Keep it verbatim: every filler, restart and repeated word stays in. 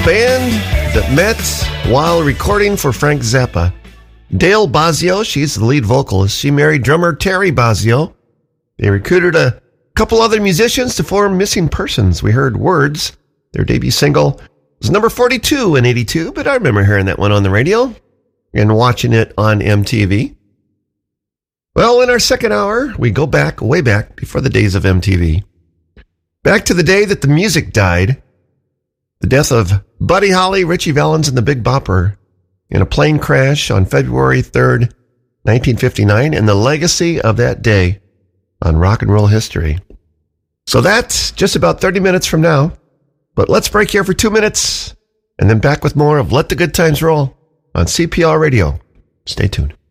band that met while recording for Frank Zappa. Dale Bozzio, she's the lead vocalist. She married drummer Terry Bozzio. They recruited a couple other musicians to form Missing Persons. We heard Words. Their debut single was number forty-two in eighty-two, but I remember hearing that one on the radio and watching it on M T V. Well, in our second hour, we go back, way back, before the days of M T V. Back to the day that the music died. The death of Buddy Holly, Ritchie Valens, and the Big Bopper in a plane crash on February third, nineteen fifty-nine, and the legacy of that day on rock and roll history. So that's just about thirty minutes from now. But let's break here for two minutes, and then back with more of Let the Good Times Roll on C P R Radio. Stay tuned.